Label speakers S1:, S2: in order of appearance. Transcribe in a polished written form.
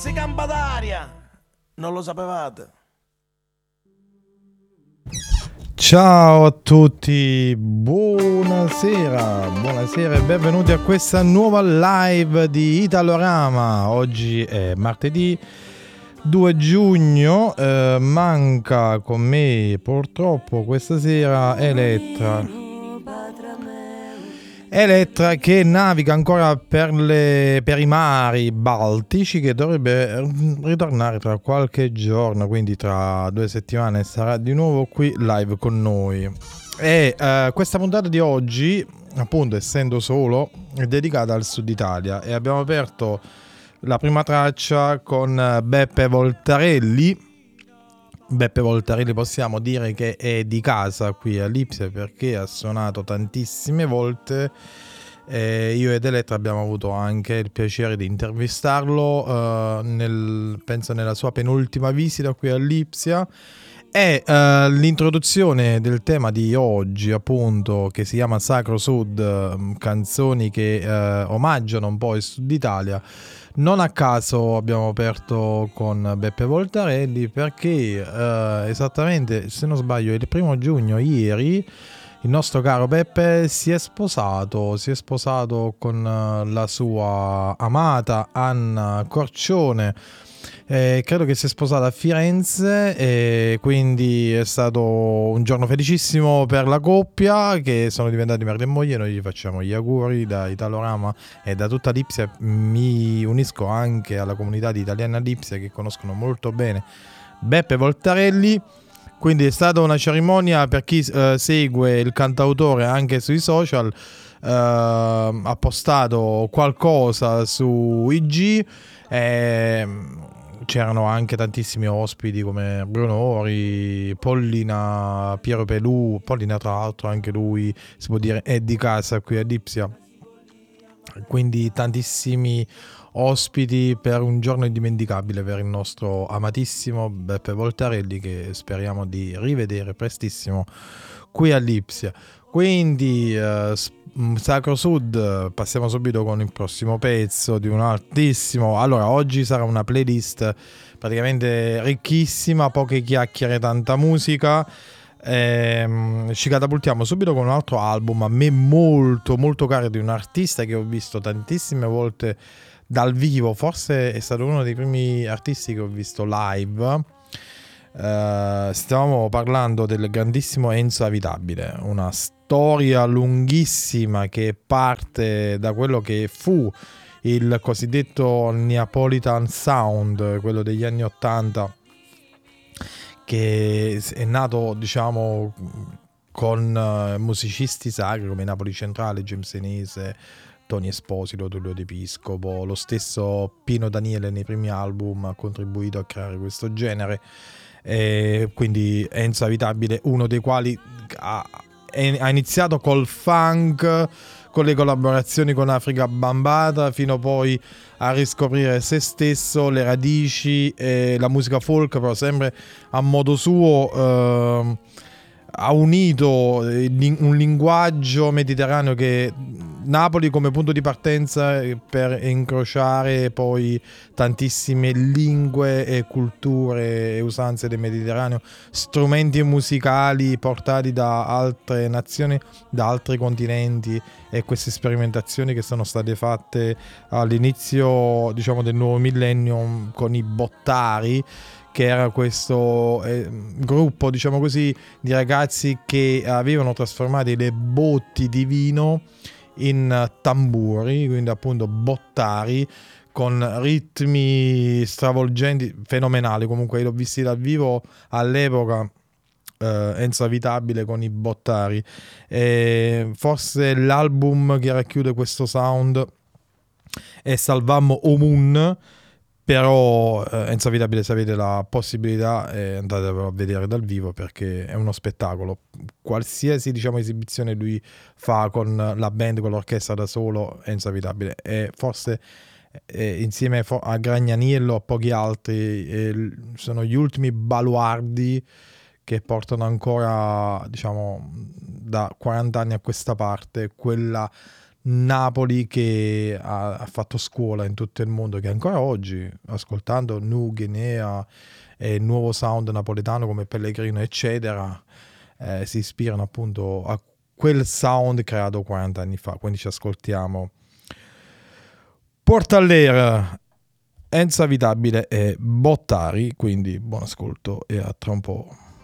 S1: si campa d'aria. Non lo sapevate?
S2: Ciao a tutti, buonasera e benvenuti a questa nuova live di Italorama. Oggi è martedì 2 giugno, manca con me purtroppo questa sera Elettra che naviga ancora per i mari baltici, che dovrebbe ritornare tra qualche giorno, quindi tra 2 settimane sarà di nuovo qui live con noi. E questa puntata di oggi, appunto essendo solo, è dedicata al Sud Italia e abbiamo aperto la prima traccia con Beppe Voltarelli. Beppe Voltarelli possiamo dire che è di casa qui a Lipsia perché ha suonato tantissime volte. Io ed Elettra abbiamo avuto anche il piacere di intervistarlo penso nella sua penultima visita qui a Lipsia. E l'introduzione del tema di oggi, appunto, che si chiama Sacro Sud, canzoni che omaggiano un po' il Sud Italia. Non a caso abbiamo aperto con Beppe Voltarelli perché esattamente, se non sbaglio, il 1 giugno, ieri, il nostro caro Beppe si è sposato con la sua amata Anna Corcione. Credo che si è sposata a Firenze e quindi è stato un giorno felicissimo per la coppia, che sono diventati marito e moglie. Noi gli facciamo gli auguri da Italorama e da tutta Lipsia. Mi unisco anche alla comunità di italiani a Lipsia che conoscono molto bene Beppe Voltarelli. Quindi è stata una cerimonia, per chi segue il cantautore anche sui social, ha postato qualcosa su IG. C'erano anche tantissimi ospiti come Bruno Ori, Pollina, Piero Pelù. Pollina, tra l'altro, anche lui si può dire è di casa qui a Lipsia. Quindi tantissimi ospiti per un giorno indimenticabile per il nostro amatissimo Beppe Voltarelli, che speriamo di rivedere prestissimo qui a Lipsia. Quindi Sacro Sud, passiamo subito con il prossimo pezzo di un altissimo. Allora, oggi sarà una playlist praticamente ricchissima, poche chiacchiere, tanta musica. Ci catapultiamo subito con un altro album a me molto molto caro, di un artista che ho visto tantissime volte dal vivo. Forse è stato uno dei primi artisti che ho visto live. Stavamo parlando del grandissimo Enzo Avitabile, una storia lunghissima che parte da quello che fu il cosiddetto Neapolitan Sound, quello degli anni 80, che è nato, diciamo, con musicisti sacri come Napoli Centrale, James Senese, Tony Esposito, Tullio De Piscopo. Lo stesso Pino Daniele nei primi album ha contribuito a creare questo genere. Quindi Enzo Avitabile, uno dei quali ha iniziato col funk, con le collaborazioni con Africa Bambata, fino poi a riscoprire se stesso, le radici e la musica folk, però sempre a modo suo. Ha unito un linguaggio mediterraneo, che Napoli come punto di partenza per incrociare poi tantissime lingue e culture e usanze del Mediterraneo, strumenti musicali portati da altre nazioni, da altri continenti, e queste sperimentazioni che sono state fatte all'inizio, diciamo, del nuovo millennio con i Bottari, che era questo gruppo, diciamo così, di ragazzi che avevano trasformato le botti di vino in tamburi, quindi appunto bottari, con ritmi stravolgenti, fenomenali. Comunque io l'ho visti dal vivo all'epoca, Enzo Avitabile con i bottari. Forse l'album che racchiude questo sound è Salvammo Omun. Però Enzo Avitabile, se avete la possibilità, andatevelo a vedere dal vivo, perché è uno spettacolo. Qualsiasi, diciamo, esibizione lui fa con la band, con l'orchestra, da solo, Enzo Avitabile è forse insieme a Gragnaniello, a pochi altri, sono gli ultimi baluardi che portano ancora, diciamo, da 40 anni a questa parte quella Napoli che ha fatto scuola in tutto il mondo, che ancora oggi, ascoltando Nu Guinea e il nuovo sound napoletano come Pellegrino eccetera, si ispirano appunto a quel sound creato 40 anni fa. Quindi ci ascoltiamo Portaller, Enza Vitabile e Bottari, quindi buon ascolto e a tra un po'.